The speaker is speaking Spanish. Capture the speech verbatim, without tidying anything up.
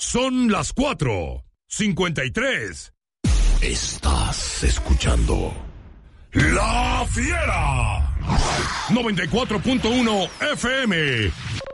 Son las cuatro cincuenta y tres. Estás escuchando La Fiera noventa y cuatro punto uno F M.